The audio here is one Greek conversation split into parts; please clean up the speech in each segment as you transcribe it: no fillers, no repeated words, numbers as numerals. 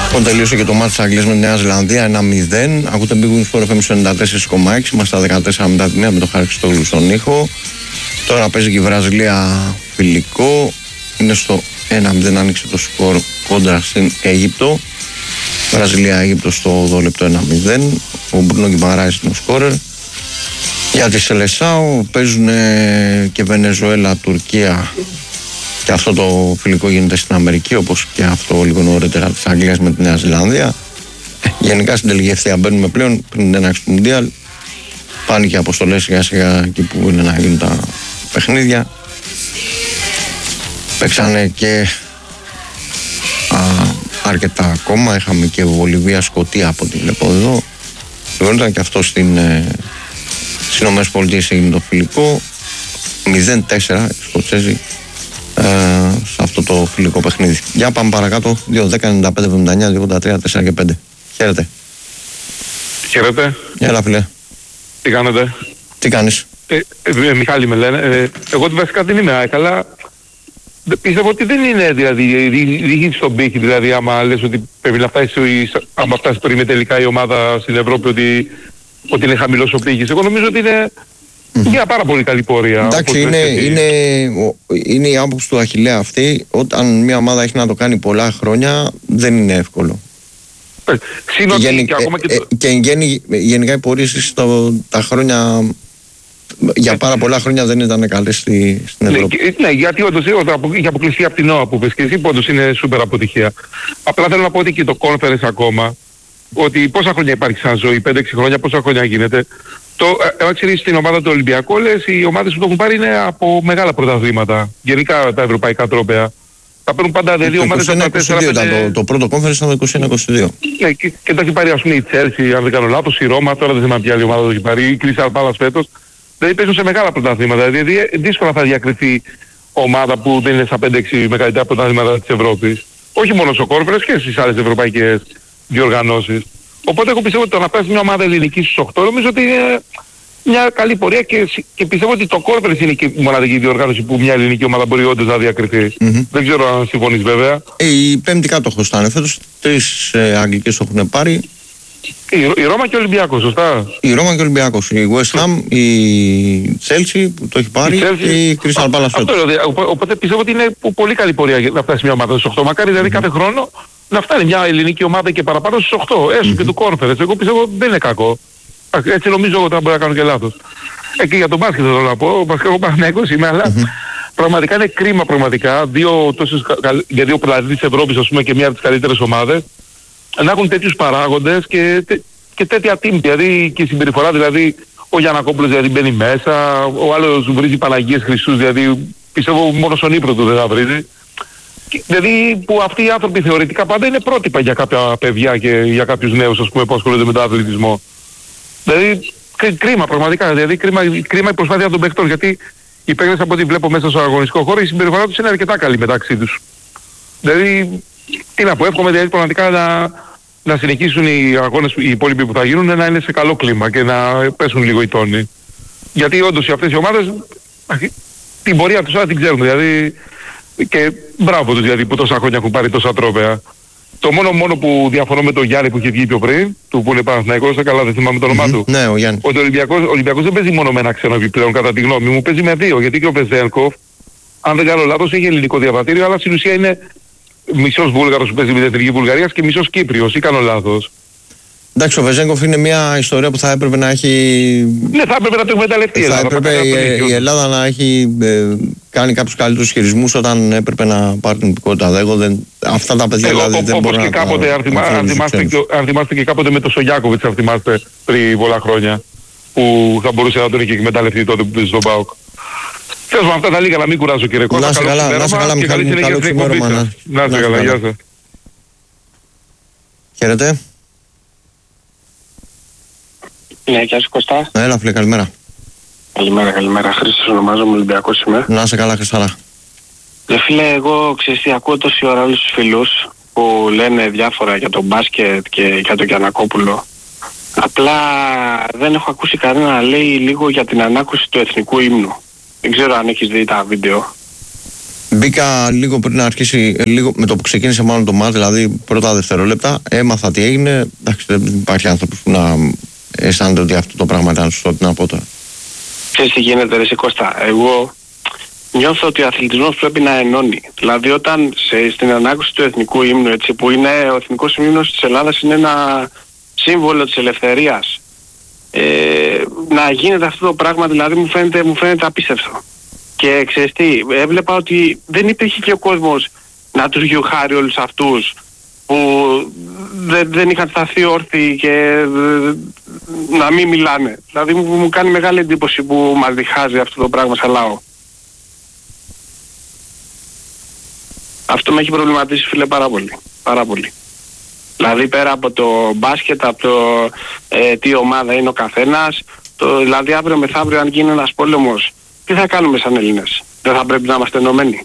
Λοιπόν, τελείωσε και το μάτι της Αγγλίας με τη Νέα Ζηλανδία 1-0. Ακούτε Big Wings for FM 94,6. Είμαστε στα 14 μετά τη μία με το Χάρη Χριστόγλου στον ήχο. Τώρα παίζει και η Βραζιλία φιλικό. Είναι στο 1-0, άνοιξε το σκορ κόντρα στην Αίγυπτο. Βραζιλία-Αίγυπτο στο 12 λεπτό 1-0. Ο Μπρούνο Γκιμαράης είναι ο σκόρερ. Για τη Σελεσάου παίζουν και Βενεζουέλα, Τουρκία. Και αυτό το φιλικό γίνεται στην Αμερική, όπως και αυτό λίγο νωρίτερα της Αγγλίας με τη Νέα Ζηλανδία. Γενικά στην τελική ευθεία μπαίνουμε πλέον πριν την έναρξη του Μουντιάλ. Πάνε και αποστολές σιγά σιγά εκεί που είναι να γίνουν τα παιχνίδια. Παίξανε και αρκετά ακόμα. Είχαμε και Βολιβία, Σκωτία από ό,τι βλέπω εδώ. Λοιπόν, ήταν και αυτό στις ΗΠΑ έγινε το φιλικό. 0-4 οι Σκοτσέζοι σε αυτό το φιλικό παιχνίδι. Για πάμε παρακάτω. 2-10-95-79-2-83-4 και 5. Χαίρετε. Χαίρετε. Έλα φίλε. Τι κάνετε? Τι κάνεις? Μιχάλη με λένε. Εγώ βασικά δεν είμαι αλλά πιστεύω ότι δεν είναι δηλαδή ρίχνει στον πύχη, δηλαδή άμα λες ότι πρέπει να φτάσει, άμα φτάσει πριν τελικά η ομάδα στην Ευρώπη ότι είναι χαμηλός ο πύχης. Εγώ νομίζω ότι είναι μια πάρα πολύ καλή πορεία. Εντάξει, είναι η άποψη του Αχιλλέα αυτή. Όταν μια ομάδα έχει να το κάνει πολλά χρόνια, δεν είναι εύκολο. Και γενικά οι πορείες τα χρόνια, για πάρα πολλά χρόνια δεν ήταν καλές στην Ευρώπη. Ναι, γιατί όντως είχε αποκλειστεί από την ΟΑ που πες και εσύ, που όντως είναι σούπερ αποτυχία. Απλά θέλω να πω ότι και το Conference ακόμα, ότι πόσα χρόνια υπάρχει σαν ζωή, 5-6 χρόνια, πόσα χρόνια γίνεται. Εγώ ξέρεις στην ομάδα του Ολυμπιακού, λες, οι ομάδες που το έχουν πάρει είναι από μεγάλα πρωταθλήματα. Γενικά τα ευρωπαϊκά τρόπαια. Θα παίρνουν πάντα δηλαδή ομάδες από τα 4-5. Ήταν το πρώτο conference ήταν το 21-22. Ναι, και το έχει πάρει ας πούμε η Chelsea, αν δεν κάνω λάθος, η Ρώμα, τώρα δεν θυμάμαι ποια άλλη ομάδα το έχει πάρει, η Crystal Palace φέτος. Δηλαδή παίζουν σε μεγάλα πρωταθλήματα. Δηλαδή δύσκολα θα διακριθεί ομάδα που δεν είναι στα 5-6 μεγαλύτερα πρωταθλήματα της Ευρώπης. Όχι μόνο στο conference και στις άλλες ευρωπαϊκές διοργανώσεις. Οπότε εγώ πιστεύω ότι το να πέσει μια ομάδα ελληνική στους 8 νομίζω ότι είναι μια καλή πορεία και πιστεύω ότι το Conference είναι και η μοναδική διοργάνωση που μια ελληνική ομάδα μπορεί όντως να διακριθεί. Δεν ξέρω αν συμφωνείς βέβαια. Η πέμπτη κάτοχος ήταν φέτος, 3 αγγλικές το έχουν πάρει. Η Ρώμα και ο Ολυμπιακός, σωστά. Η Ρώμα και ο Ολυμπιακός, η West Ham, η Chelsea που το έχει πάρει και η Crystal Palace φέτος. Οπότε πιστεύω ότι είναι πολύ καλή πορεία να φτάσει μια ομάδα στους 8. Μακάρι δηλαδή κάθε χρόνο να φτάνει μια ελληνική ομάδα και παραπάνω στους 8, έστω και του Conference. Εγώ πιστεύω δεν είναι κακό. Έτσι νομίζω εγώ ότι μπορεί να κάνω και λάθος. Και για τον μπάσκετ θέλω να πω, βασικά εγώ Παναθηναϊκός είμαι, αλλά πραγματικά είναι κρίμα πραγματικά για δύο πλανήτες της Ευρώπης ας πούμε και μια από τις καλύτερες ομάδες να έχουν τέτοιους παράγοντες και τέτοια team, δηλαδή και η συμπεριφορά, δηλαδή ο Γιαννακόπουλος δηλαδή μπαίνει μέσα, ο άλλος βρίζει Παναγίες Χριστούς, δηλαδή πιστεύω μόνο στον ύπνο του δεν θα βρίζει. Δηλαδή που αυτοί οι άνθρωποι θεωρητικά πάντα είναι πρότυπα για κάποια παιδιά και για κάποιους νέους ας πούμε που ασχολούνται με τον αθλητισμό. Δηλαδή κρίμα πραγματικά, δηλαδή κρίμα η προσπάθεια των παιχτών, γιατί οι παίκτες από ό,τι βλέπω μέσα στο αγωνιστικό χώρο η συμπεριφορά τους είναι αρκετά καλή μεταξύ τους. Δηλαδή τι να πω, εύχομαι δηλαδή πραγματικά να συνεχίσουν οι αγώνες οι υπόλοιποι που θα γίνουν να είναι σε καλό κλίμα και να πέσουν λίγο οι τόνοι. Γιατί όντως αυτές οι ομάδες την πορεία τους την ξέρουν δηλαδή και μπράβο τους δηλαδή που τόσα χρόνια έχουν πάρει τόσα τρόπαια. Το μόνο που διαφωνώ με τον Γιάννη που είχε βγει πιο πριν, του που είναι Παναθηναϊκός, καλά δεν θυμάμαι το όνομά του. Ναι, ο Γιάννης. Ότι ο Ολυμπιακός δεν παίζει μόνο με ένα ξένο επιπλέον κατά τη γνώμη μου, παίζει με δύο. Γιατί και ο Βεζέλκοφ, αν δεν κάνω λάθος, έχει ελληνικό διαβατήριο, αλλά στην ουσία είναι μισός Βούλγαρος που παίζει με την Εθνική Βουλγαρίας και μισός Κύπριος, ή κάνω λάθος. Εντάξει, ο Βεζέγκοφ είναι μια ιστορία που θα έπρεπε να έχει. Ναι, θα έπρεπε να το εκμεταλλευτεί η Ελλάδα. Θα έπρεπε η Ελλάδα να έχει κάνει κάποιους καλύτερους χειρισμούς όταν έπρεπε να πάρει την υπηκότητα. Αυτά τα παιδιά δηλαδή δεν μπορούν να κάνουν. Αν θυμάστε και κάποτε με τον Σογιάκοβιτς, αν θυμάστε πριν πολλά χρόνια, που θα μπορούσε να τον είχε εκμεταλλευτεί τότε που πήγε στον ΠΑΟΚ. Θέλω με αυτά τα λίγα να μην κουράζω κύριε Κώστα. Να σε καλά Μιχάλη, καλό ξημέρωμα. Να σε καλά, γεια σας. Χαίρετε. Ναι, γεια σου Κωστά. Έλα φίλε, καλημέρα. Καλημέρα. Χρήστος ονομάζομαι, Ολυμπιακός είμαι. Να είσαι καλά Χριστάρα. Φίλε, εγώ ξέρεις τι, ακούω τόση ώρα όλους τους φίλους που λένε διάφορα για τον μπάσκετ και για τον Γιαννακόπουλο. Απλά δεν έχω ακούσει κανένα να λέει λίγο για την ανάκουση του εθνικού ύμνου. Δεν ξέρω αν έχεις δει τα βίντεο. Μπήκα λίγο πριν να αρχίσει, λίγο με το που ξεκίνησε μάλλον το μάτς, δηλαδή πρώτα δευτερόλεπτα, έμαθα τι έγινε. Εντάξει, δεν υπάρχει άνθρωπος που να αισθάνεται ότι αυτό το πράγμα ήταν σωστό, τι να πω τώρα. Ξέρεις τι γίνεται ρε Κώστα, εγώ νιώθω ότι ο αθλητισμός πρέπει να ενώνει. Δηλαδή όταν στην ανάκουση του εθνικού ύμνου, έτσι, που είναι ο εθνικός ύμνος της Ελλάδας, είναι ένα σύμβολο της ελευθερίας, να γίνεται αυτό το πράγμα, δηλαδή μου φαίνεται απίστευτο. Και ξέρεις τι, έβλεπα ότι δεν υπήρχε και ο κόσμος να τους γιουχάρει όλους αυτούς που δεν είχαν σταθεί όρθιοι και να μην μιλάνε. Δηλαδή μου κάνει μεγάλη εντύπωση που μας διχάζει αυτό το πράγμα σαν λαό. Αυτό με έχει προβληματίσει φίλε πάρα πολύ. Πάρα πολύ. Δηλαδή πέρα από το μπάσκετ, από το τι ομάδα είναι ο καθένας, δηλαδή αύριο μεθαύριο αν γίνει ένας πόλεμος, τι θα κάνουμε σαν Έλληνες? Δεν θα πρέπει να είμαστε ενωμένοι?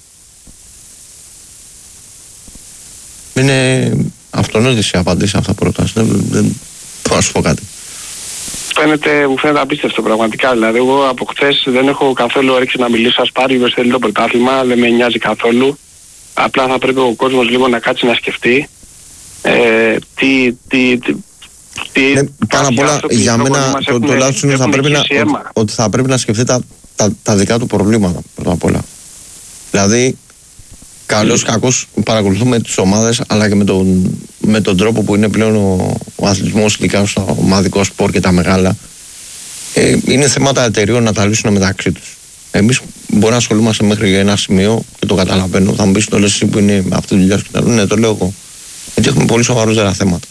Είναι αυτονόητες οι απαντήσεις σε αυτά προτάσεις. Δεν θα σου πω κάτι. Μου φαίνεται απίστευτο πραγματικά. Δηλαδή εγώ από χθες δεν έχω καθόλου όρεξη να μιλήσω. Ας πάρει ο θέλει το πρωτάθλημα, δεν με νοιάζει καθόλου. Απλά θα πρέπει ο κόσμος λίγο να κάτσει να σκεφτεί πάνω απ' όλα για μένα το λάθος είναι ότι θα πρέπει να σκεφτεί τα δικά του προβλήματα πρώτα απ' όλα. Δηλαδή καλώς κακώς παρακολουθούμε τις ομάδες, αλλά και με τον τρόπο που είναι πλέον ο αθλητισμός, ειδικά στο ομαδικό σπορ και τα μεγάλα, είναι θέματα εταιρείων να τα λύσουν μεταξύ τους. Εμείς μπορεί να ασχολούμαστε μέχρι ένα σημείο και το καταλαβαίνω. Θα μου πεις το λες εσύ που είναι με αυτή τη δουλειά σου. Ναι, το λέω εγώ. Γιατί έχουμε πολύ σοβαρότερα θέματα.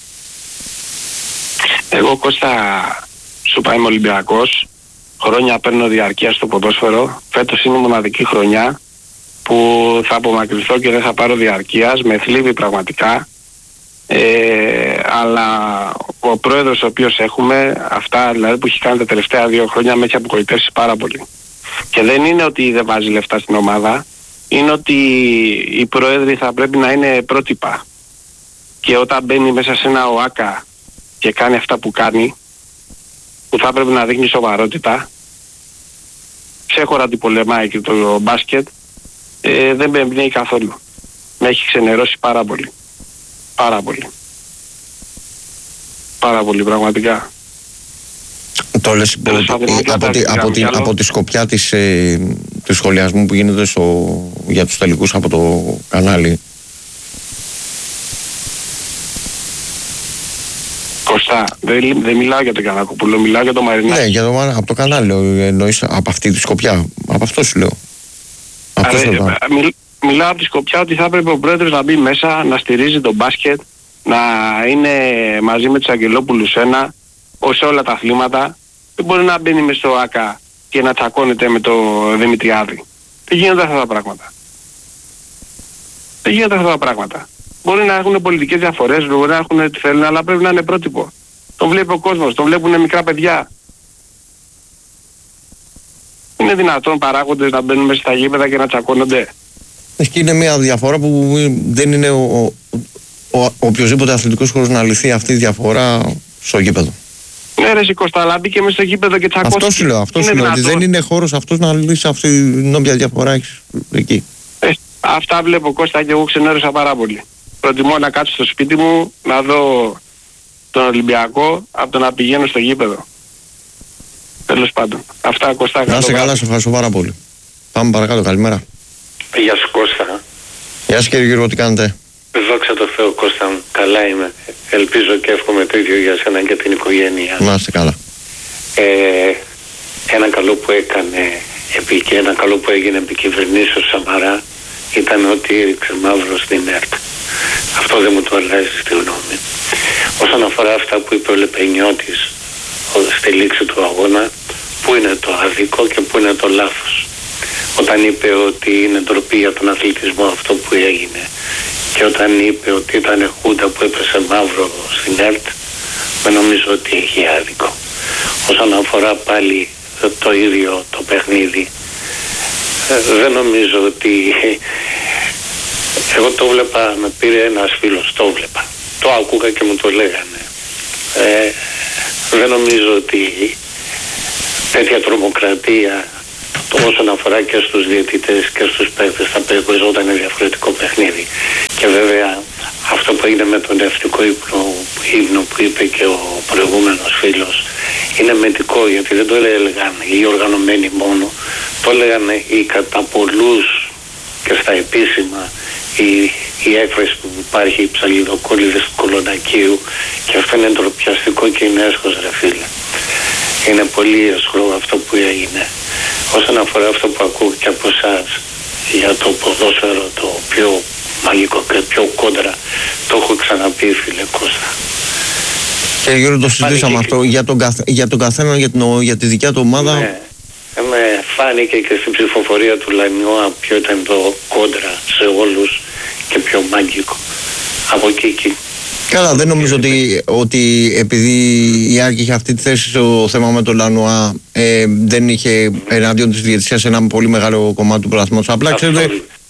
Εγώ Κώστα σου πάει είμαι Ολυμπιακός. Χρόνια παίρνω διαρκεία στο ποδόσφαιρο. Φέτος είναι η μοναδική χρονιά που θα απομακρυνθώ και δεν θα πάρω διαρκείας. Με θλίβει πραγματικά. Αλλά ο πρόεδρος ο οποίος έχουμε, αυτά δηλαδή που έχει κάνει τα τελευταία 2 χρόνια, με έχει απογοητεύσει πάρα πολύ. Και δεν είναι ότι δεν βάζει λεφτά στην ομάδα, είναι ότι οι πρόεδροι θα πρέπει να είναι πρότυπα. Και όταν μπαίνει μέσα σε ένα ΟΑΚΑ και κάνει αυτά που κάνει, που θα πρέπει να δείχνει σοβαρότητα, ξέχωρα την πολεμάει και το μπάσκετ, δεν με εμπνέει καθόλου. Με έχει ξενερώσει πάρα πολύ. Πάρα πολύ. Πάρα πολύ πραγματικά. Το λες από τη σκοπιά του σχολιασμού που γίνεται για τους τελικούς από το κανάλι. Κωστά, δεν μιλάω για τον Κανακόπουλο, μιλάω για τον Μαρινάκη. Ναι, από το κανάλι εννοείς, από αυτή τη σκοπιά. Από αυτό σου λέω. Μιλάω από τη σκοπιά ότι θα έπρεπε ο πρόεδρος να μπει μέσα, να στηρίζει τον μπάσκετ, να είναι μαζί με τους Αγγελόπουλους σε όλα τα αθλήματα. Δεν μπορεί να μπαίνει μες στο ΆΚΑ και να τσακώνεται με το Δημητριάδη. Δεν γίνονται αυτά τα πράγματα. Δεν γίνονται αυτά τα πράγματα. Μπορεί να έχουν πολιτικές διαφορές, μπορεί να έχουν τι θέλουν, αλλά πρέπει να είναι πρότυπο. Τον βλέπει ο κόσμος, τον βλέπουν μικρά παιδιά. Είναι δυνατόν παράγοντες να μπαίνουν μέσα στα γήπεδα και να τσακώνονται? Και είναι μια διαφορά που δεν είναι οποιοσδήποτε αθλητικός χώρος να λυθεί αυτή η διαφορά στο γήπεδο. Ναι ρε Κώστα, αλλά μπήκε μέσα στο γήπεδο και τσακώθηκε. Αυτό σου λέω, ότι δεν είναι χώρος αυτός να λύσει αυτή την όποια διαφορά έχεις εκεί. Αυτά βλέπω Κώστα και εγώ ξενέρωσα πάρα πολύ. Προτιμώ να κάτσω στο σπίτι μου, να δω τον Ολυμπιακό, από το να πηγαίνω στο γήπεδο. Τέλος πάντων. Αυτά Κώστα. Να είστε καλά, σε ευχαριστώ πάρα πολύ. Πάμε παρακάτω, καλημέρα. Γεια σου Κώστα. Γεια σας κύριε Γιώργο, τι κάνετε? Δόξα τω Θεώ Κώστα μου, καλά είμαι. Ελπίζω και εύχομαι το ίδιο για σένα και την οικογένεια. Να είστε καλά. Ένα καλό που έκανε και ένα καλό που έγινε επί κυβερνήσεως Σαμαρά ήταν ότι έριξε μαύρο στην ΕΡΤ. Αυτό δεν μου το αλλάζει στη γνώμη. Όσον αφορά αυτά που είπε ο Λεπενιώτης στη λήξη του αγώνα, πού είναι το άδικο και πού είναι το λάθος? Όταν είπε ότι είναι ντροπή για τον αθλητισμό αυτό που έγινε, και όταν είπε ότι ήταν χούντα που έπεσε μαύρο στην ΕΡΤ, δεν νομίζω ότι έχει άδικο. Όσον αφορά πάλι το ίδιο το παιχνίδι, δεν νομίζω ότι... Εγώ το βλέπα, με πήρε ένας φίλος, το βλέπα. Το άκουγα και μου το λέγανε. Δεν νομίζω ότι τέτοια τρομοκρατία όσον αφορά και στους διαιτητές και στους παίκτες, θα παίζονταν διαφορετικό παιχνίδι. Και βέβαια αυτό που έγινε με τον εθνικό ύμνο που είπε και ο προηγούμενος φίλος είναι μετικό, γιατί δεν το έλεγαν οι οργανωμένοι μόνο, το έλεγαν οι κατά πολλούς και στα επίσημα η έκφραση που υπάρχει, οι ψαλιδοκόλληδες του Κολονακίου, και αυτό είναι ντροπιαστικό και είναι έσχος, ρε φίλε. Είναι πολύ έσχρο αυτό που έγινε. Όσον αφορά αυτό που ακούω και από εσάς για το ποδόσφαιρο το πιο μαγικό και πιο κόντρα, το έχω ξαναπεί, φίλε Κώστα. Και Γιώργο, το συζητήσαμε αυτό για τον καθένα, για τη δικιά του ομάδα. Ναι. Φάνηκε και στην ψηφοφορία του Λανιώα ποιο ήταν το κόντρα σε όλους και πιο μαγικό. Από εκεί. Καλά, δεν νομίζω ότι επειδή η Άκη είχε αυτή τη θέση στο θέμα με τον Λανουά, δεν είχε εναντίον της διαιτησίας ένα πολύ μεγάλο κομμάτι του πρωταθλήματος. Απλά ξέρετε,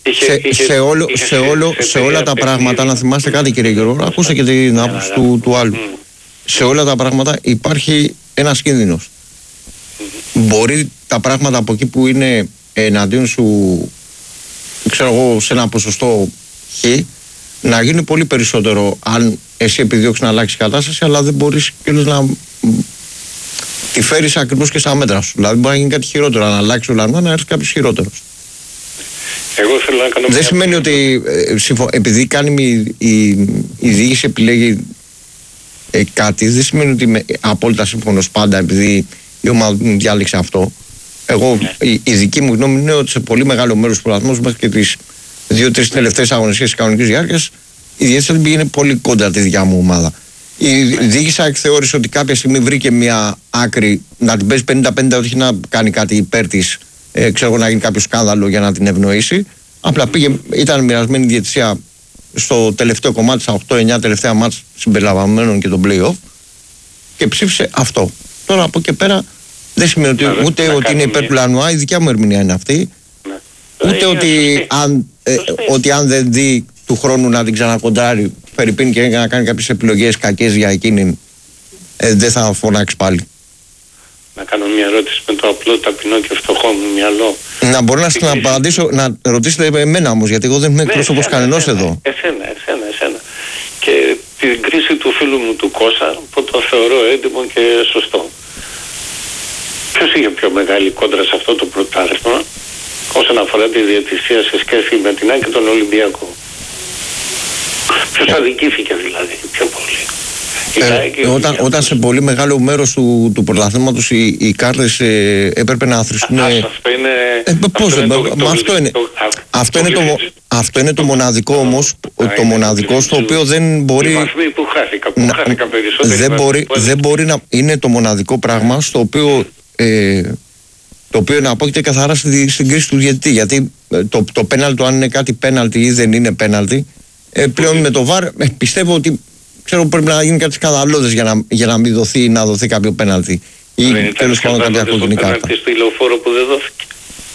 σε όλα τα πράγματα, να θυμάστε κάτι, κύριε Γιώργο, ακούστε και την άποψη του άλλου. Σε όλα τα πράγματα υπάρχει ένας κίνδυνος. Μπορεί τα πράγματα από εκεί που είναι εναντίον σου, ξέρω εγώ, σε ένα ποσοστό χ, να γίνει πολύ περισσότερο αν εσύ επιδιώξεις να αλλάξεις κατάσταση, αλλά δεν μπορείς κιόλας να τη φέρεις ακριβώς και στα μέτρα σου. Δηλαδή μπορεί να γίνει κάτι χειρότερο, να αλλάξει ο Λανουά, να έρθει κάποιος χειρότερος. Εγώ θέλω να κάνω δεν σημαίνει ότι επειδή κάνει η διοίκηση επιλέγει κάτι, δεν σημαίνει ότι είμαι απόλυτα σύμφωνος πάντα επειδή η ομάδα μου διάλεξε αυτό. Εγώ, η δική μου γνώμη είναι ότι σε πολύ μεγάλο μέρος του πρωταθλήματος μέχρι και τις 2-3 τελευταίες αγωνιστικές της κανονικής διάρκειας η διαιτησία δεν πήγαινε πολύ κοντά τη δικιά μου ομάδα. Η διοίκηση θεώρησε ότι κάποια στιγμή βρήκε μια άκρη να την παίζει 50-50, όχι να κάνει κάτι υπέρ της, ξέρω να γίνει κάποιο σκάνδαλο για να την ευνοήσει. Απλά ήταν μοιρασμένη η διαιτησία στο τελευταίο κομμάτι, στα 8-9 τελευταία μάτς συμπεριλαμβανομένων και τον play-off, και ψήφισε αυτό. Τώρα από εκεί πέρα δεν σημαίνει ούτε ότι είναι υπέρ του Λανουά, η δικιά μου ερμηνεία είναι αυτή. Ούτε ότι αν δεν δει του χρόνου να την ξανακοντράρει, περιπίνει και να κάνει κάποιες επιλογές κακές για εκείνη, δεν θα φωνάξει πάλι. Να κάνω μια ερώτηση με το απλό, ταπεινό και φτωχό μου μυαλό. Να μπορώ να την απαντήσω, να ρωτήσετε εμένα όμως, γιατί εγώ δεν είμαι εκπρόσωπος κανενός εδώ. Εσένα. Και την κρίση του φίλου μου του Κώστα, που το θεωρώ έντιμο και σωστό. Ποιος είχε πιο μεγάλη κόντρα σε αυτό το πρωτάθλημα όσον αφορά τη διαιτησία σε σχέση με την ΑΕΚ και τον Ολυμπιακό? Ποιος αδικήθηκε δηλαδή πιο πολύ? Όταν σε πολύ μεγάλο μέρος του πρωταθλήματος οι κάρτες έπρεπε να αθροιστούν. Αυτό είναι το μοναδικό όμως, το μοναδικό στο οποίο δεν μπορεί. Οι βαθμοί που χάθηκαν περισσότερο. Δεν μπορεί να είναι το μοναδικό πράγμα στο οποίο να απόκειται καθαρά στην κρίση του διαιτητή. Γιατί το πέναλτι, αν είναι κάτι πέναλτι ή δεν είναι πέναλτι, πλέον με το VAR πιστεύω ότι πρέπει να γίνει κάτι σκανδαλώδες για να μην δοθεί, να δοθεί κάποιο πέναλτι. Ή τέλος πάντων κάποια κόκκινη κάρτα. Στο ηλεοφόρο που δεν δόθηκε.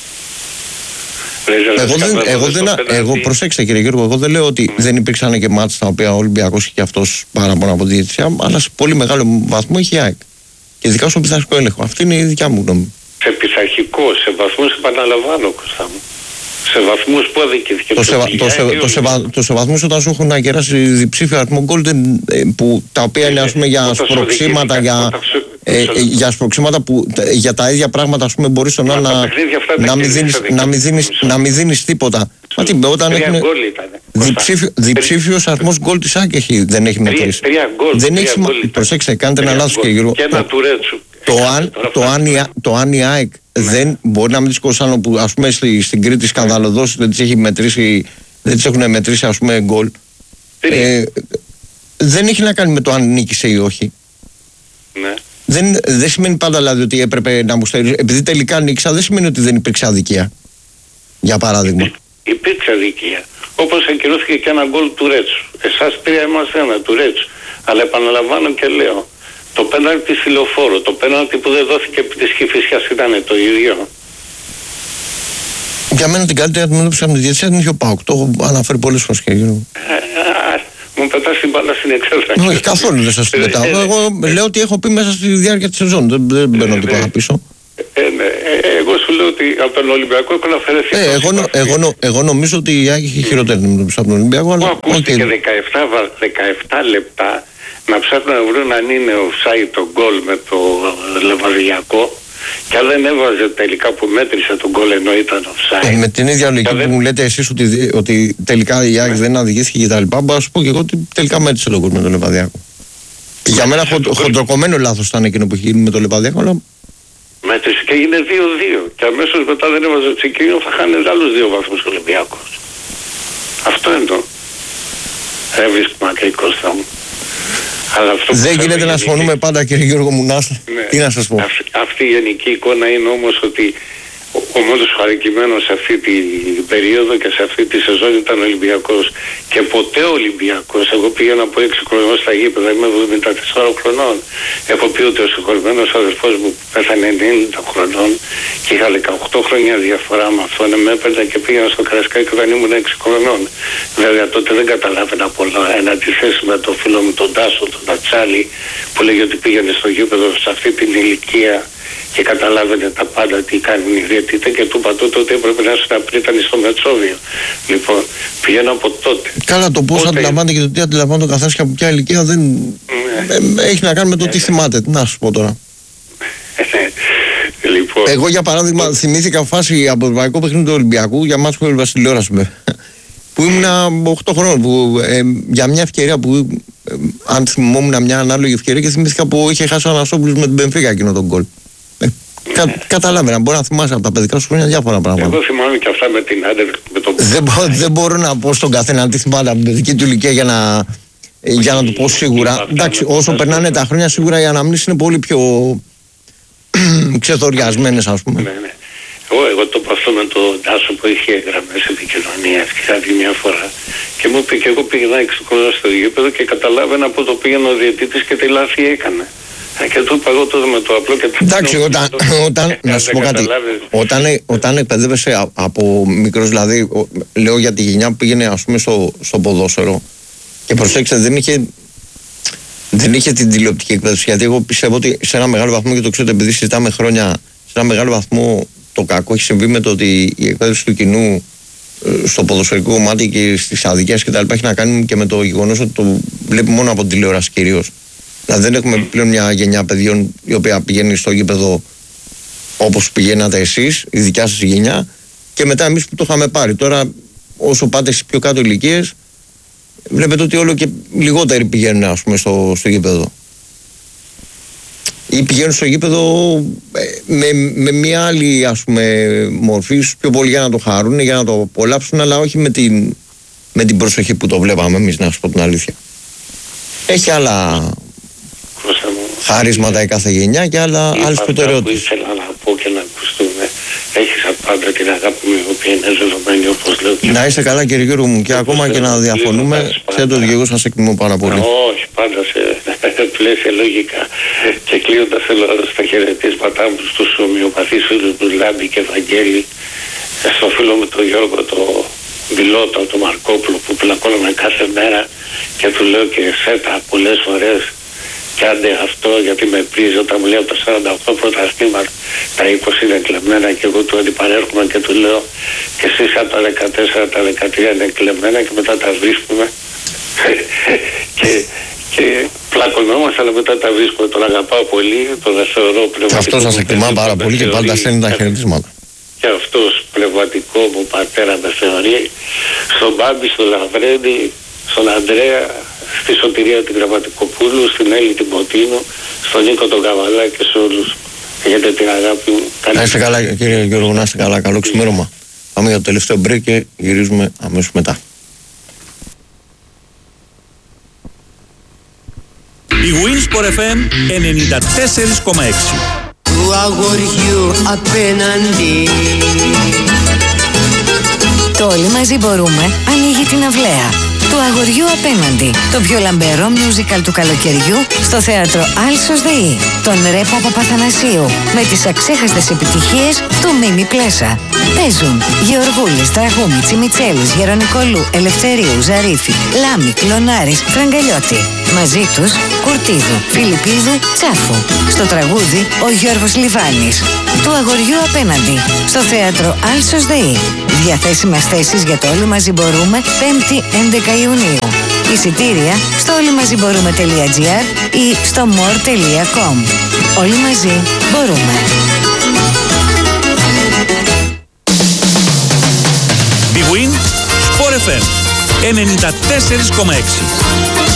Προσέξτε κύριε Γιώργο, εγώ δεν λέω ότι δεν υπήρξαν και μάτς τα οποία ο Ολυμπιακός είχε αυτός παραπάνω από τη διαιτησία, αλλά σε πολύ μεγάλο βαθμό είχε η ΑΕΚ. Και ειδικά στον πειθαρχικό έλεγχο. Αυτή είναι η δικιά μου γνώμη. Σε πειθαρχικό, σε βαθμούς επαναλαμβάνω, Κώστα μου. Σε βαθμούς που αδικήθηκε το σε βαθμούς όταν σου έχουν ακεράσει διψήφιο αριθμό γκολ, τα οποία είναι ας πούμε για σπροξήματα, για σπροξήματα που για τα ίδια πράγματα ας πούμε μπορείς να μην δίνεις τίποτα. Μα όταν έχουν διψήφιος αριθμός γκολ της ΑΕΚ δεν έχει μετρήσει. Προσέξτε, κάντε ένα λάθος και γύρω. Το αν η ΑΕΚ δεν μπορεί να μην τις κοσάνω που ας πούμε στην Κρήτη σκανδαλωδώς δεν τις έχουν μετρήσει ας πούμε γκολ, δεν έχει να κάνει με το αν νίκησε ή όχι. Ναι. Δεν σημαίνει πάντα δηλαδή ότι έπρεπε να μου στερήσει. Επειδή τελικά νίκησα δεν σημαίνει ότι δεν υπήρξε αδικία. Για παράδειγμα. Υπήρξε αδικία. Όπως ακυρώθηκε και ένα γκολ του Ρέτσου. Εσάς 3 είμαστε 1 του Ρέτσου. Αλλά επαναλαμβάνω και λέω, το πέναλτι στη Λεωφόρο, το πέναλτι που δεν δόθηκε επί της Κηφισιάς ήταν το ίδιο. Για μένα την καλύτερη αντιμετώπιση από τη διαιτησία είναι ο ΠΑΟΚ. Το έχω αναφέρει πολλές φορές και γύρω. Μου πετάς την μπάλα στην εξέλιξη. Όχι, καθόλου δεν σας την πετάω. Εγώ λέω ότι έχω πει μέσα στη διάρκεια της σεζόν. Δεν μπαίνω τίποτα πίσω. Εγώ σου σου λέω ότι από τον Ολυμπιακό έχουν αφαιρεθεί. Εγώ νομίζω ότι η ΑΕΚ είχε χειρότερη αντιμετώπιση από τον Ολυμπιακό. Αλλά ακούστηκε 17 λεπτά να ψάχνουν να βρουν αν είναι offside το γκολ με το Λεβαδιακό. Και αν δεν έβαζε τελικά που μέτρησε τον γκολ ενώ ήταν offside. Με την ίδια λογική που μου λέτε εσείς ότι τελικά η ΑΕΚ δεν αδικήθηκε και τα λοιπά, μπορώ να σου πω και εγώ ότι τελικά μέτρησε τον γκολ με τον Λεβαδιακό. Για μένα χοντροκομμένο λάθος ήταν εκείνο που είχε γίνει με τον Λεβαδιακό, αλλά. Μέτρησε και έγινε 2-2. Και αμέσως μετά δεν έβαζε Τσικίνιο, θα χάνει άλλους 2 βαθμούς ο Ολυμπιακός. Αυτό εννοώ. Έβρισκε μακρύ Κώστα μου. Δεν γίνεται να συμφωνούμε πάντα, κύριε Γιώργο Μουνάς. Ναι. Τι να σας πω. Αυτή η γενική εικόνα είναι όμως ότι ο μόνος χαρικημένος σε αυτή την περίοδο και σε αυτή τη σεζόν ήταν ο Ολυμπιακός. Και ποτέ ο Ολυμπιακός, εγώ πήγαινα από 6 χρονών στα γήπεδα, είμαι 74 χρονών. Έχω πει ότι ο συγχωρημένος αδερφός μου πέθανε 90 χρονών και είχα 18 χρόνια διαφορά με αυτόν. Με έπαιρνα και πήγαινα στο Καρασκάκι όταν ήμουν 6 χρονών. Βέβαια τότε δεν καταλάβαινα πολλά. Εν αντιθέσει με τον φίλο μου τον Τάσο, τον Τατσάλη, που λέγει ότι πήγαινε στο γήπεδο σε αυτή την ηλικία και καταλάβαινε τα πάντα τι κάνουν οι διαιτητές και του είπα τότε ότι έπρεπε να είσαι ήταν στο Μετσόβιο. Λοιπόν, πηγαίνω από τότε. Καλά, το πώς αντιλαμβάνεται και το τι αντιλαμβάνεται ο καθένας και από ποια ηλικία δεν έχει να κάνει με το τι θυμάται. Τι να σου πω τώρα. Λοιπόν, εγώ για παράδειγμα θυμήθηκα φάση από το ευρωπαϊκό παιχνίδι του Ολυμπιακού για μάτς που έβλεπα στη τηλεόραση που ήμουνα 8 χρόνων, που για μια ευκαιρία που αν θυμόμουν μια ανάλογη ευκαιρία και θυμήθηκα που είχε χάσει ο Ανασόπουλος με την Μπενφίκα εκείνο τον γκολ. Καταλάβαινα, μπορεί να θυμάσαι από τα παιδικά σου χρόνια διάφορα πράγματα. Εγώ θυμάμαι και αυτά με την Άντερ, με τον δεν μπορώ να πω στον καθένα τι θυμάται από την παιδική του ηλικία για να το πω σίγουρα. Εντάξει, όσο περνάνε τα χρόνια, σίγουρα οι αναμνήσεις είναι πολύ πιο ξεθοριασμένες, ας πούμε. Ναι. Εγώ το πω αυτό με τον Τάσο που είχε γραμμές επικοινωνίας και κάτι μια φορά και μου είπε και εγώ πήγαινα 6 χρόνια στο γήπεδο και καταλάβαινα που το πήγαινε ο διαιτητής και τι λάθη έκανε. Και του είπα εγώ τότε με το απλό και το. Εντάξει, να σου πω κάτι. Όταν εκπαιδεύεσαι από μικρός, δηλαδή, λέω για τη γενιά που πήγαινε ας πούμε στο ποδόσφαιρο και προσέξτε, δεν είχε την τηλεοπτική εκπαίδευση. Γιατί εγώ πιστεύω ότι σε ένα μεγάλο βαθμό, και το ξέρω επειδή συζητάμε χρόνια, σε ένα μεγάλο βαθμό το κακό έχει συμβεί με το ότι η εκπαίδευση του κοινού στο ποδοσφαιρικό κομμάτι και στις αδικίες και τα λοιπά έχει να κάνει και με το γεγονός ότι το βλέπει μόνο από την τηλεόραση κυρίως. Δηλαδή δεν έχουμε πλέον μια γενιά παιδιών η οποία πηγαίνει στο γήπεδο όπως πηγαίνατε εσείς, η δικιά σας γενιά, και μετά εμείς που το είχαμε πάρει. Τώρα όσο πάτε στις πιο κάτω ηλικίες βλέπετε ότι όλο και λιγότεροι πηγαίνουν ας πούμε στο γήπεδο. Ή πηγαίνουν στο γήπεδο με μια άλλη ας πούμε μορφή, πιο πολύ για να το χαρούν, για να το απολαύσουν, αλλά όχι με την προσοχή που το βλέπαμε εμείς, να σου πω την αλήθεια. Έχει άλλα χαρίσματα η κάθε γενιά και άλλες προτεραιότητες. Ήθελα να πω και να ακουστούμε. Έχεις πάντα την αγάπη μου, η οποία είναι δεδομένη, όπως λέω. Να είστε καλά, κύριε Γιώργο μου, και ακόμα και να διαφωνούμε, ξέρετε ότι εγώ σας εκτιμώ πάρα πολύ. Όχι, πάντα σε πλαίσια λογικά. Και κλείνοντας θέλω στα χαιρετίσματά μου στους ομοιοπαθείς φίλους του Λάμπη και Βαγγέλη, στο φίλο μου τον Γιώργο, το Μπιλότο, τον Μαρκόπουλο, που πλακώναμε κάθε μέρα και του λέω και σέτα πολλές φορές. Και άντε αυτό, γιατί με πρίζει όταν μου λέει από τα 48 πρωταθλήματα τα 20 είναι κλεμμένα και εγώ του αντιπαρέρχομαι και του λέω και εσείς από τα 14, τα 13 είναι κλεμμένα και μετά τα βρίσκουμε και πλακωνόμαστε, αλλά μετά τα βρίσκουμε. Τον αγαπάω πολύ, τον θεωρώ πνευματικό. Αυτό σας εκτιμά πάρα πολύ και πάντα στέλνει τα χαιρετίσματα. Και αυτός πνευματικό μου πατέρα με θεωρεί, στον Μπάμπη, στον Λαβρέντη, στον Ανδρέα, στη Σωτηρία την Γραμματικοπούλου, στην Έλλη την Ποτίνο, στον Νίκο τον Καβαλά και σε όλους. Έχετε την αγάπη μου. Να είστε καλά, κύριε Γιώργο, να είστε καλά. Καλό ξημέρωμα. Πάμε για το τελευταίο break και γυρίζουμε αμέσως μετά. Η Winsport FM 94,6. Του αγοριού απέναντι. Το Όλοι μαζί μπορούμε ανοίγει την αυλαία του αγοριού απέναντι. Το πιο λαμπερό musical του καλοκαιριού στο θέατρο Άλσος ΔΕΗ. Τον Ρέπο Παπαθανασίου με τις αξέχαστες επιτυχίες του Μίμη Πλέσα. Παίζουν Γεωργούλης, Τραγούμη, Μιτσέλης, Γερονικολού, Ελευθερίου, Ζαρίφη, Λάμη, Κλωνάρης, Φραγκαλιώτη. Μαζί τους Κουρτίδου, Φιλιππίδου, Τσάφου. Στο τραγούδι ο Γιώργος Λιβάνης. Του αγοριού απέναντι. Στο θέατρο Άλσος ΔΕΗ. Διαθέσιμες θέσεις για το Όλοι Μαζί Μπορούμε 5η 11 Ιουνίου. Εισιτήρια στο όλοιμαζιμπορούμε.gr ή στο more.com. Όλοι μαζί μπορούμε. Big Win Sport FM 94,6.